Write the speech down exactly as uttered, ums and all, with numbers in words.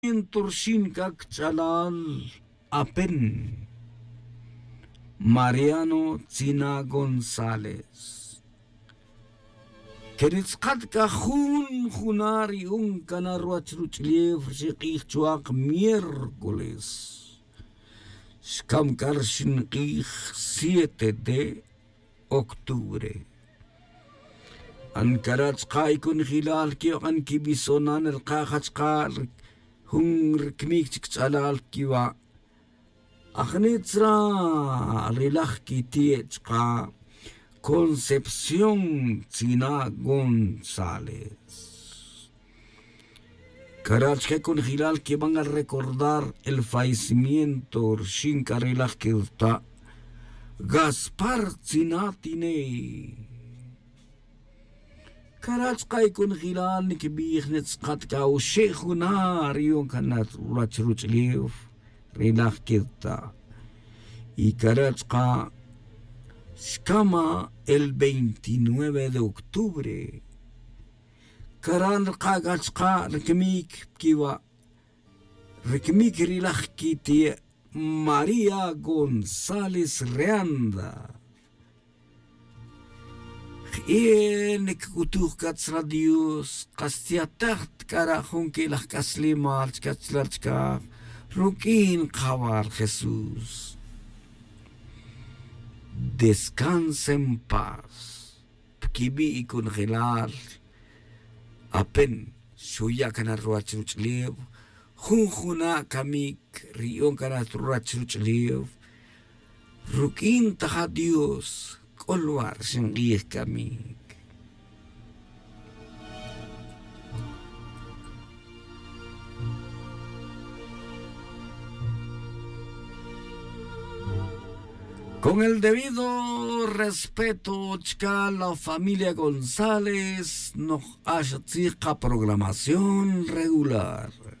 Torshinkak Chalal Apen Mariano China González Keritzkatka Jun Junari un Canarruachruchlev Shekich Chuak miércoles Skamkarshin siete de octubre Ankarachkai kun Hilal Kio Ankibisonan el Kachkar Hung rikmik chalal kiwa Achnitra rilach kitiechka Concepción China González Karachke con Hilal que van a recordar el fallecimiento Shinka rilach kirta Gaspar Chinatine Karachkai kun Hilal ni kibighnets katka o sheikhuna rion kanat rachruchliv rilach kirta y Karachka Shkama el veintinueve de octubre Karan Kagachka rekmik kiwa rekmik rilach kiti María González Reanda Enek kutuh kats radios kastiatart karahon que las kaslimar katslarchka rukin kawar Jesús descansa en paz kibi ikun hilal apen suya kana ruachruchlev junjuna kamik rion kana ruachruchlev rukin taha Dios Olwar singih kami. Con el debido respeto a la familia González nos hace programación regular.